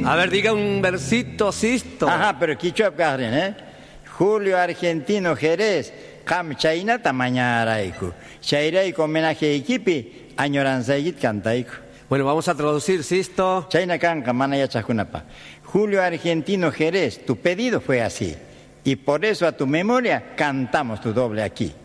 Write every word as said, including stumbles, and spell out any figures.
A ver, diga un versito, Sisto. Ajá, pero quichua kahrin, ¿eh? Julio Argentino Jerez, Kam Chaynata mañaraiku. Chayraiku homenaje equipi, añoranzaygit cantaiku. Bueno, vamos a traducir, Sisto. Chayna kanka manaya chajunapa. Julio Argentino Jerez, tu pedido fue así. Y por eso a tu memoria cantamos tu doble aquí.